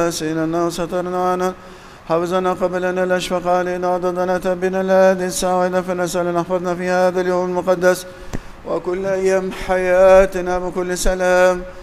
سيلنا وسترنا عنه حفظنا قبلنا الأشفق علينا عضدنا تبنا الهادي الساعدة فنسأل نحفظنا في هذا اليوم المقدس وكل أيام حياتنا بكل سلام